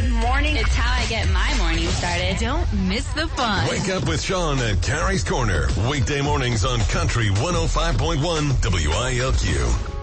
Good morning. It's how I get my morning started. Don't miss the fun. Wake up with Sean at Carrie's Corner. Weekday mornings on Country 105.1 WILQ.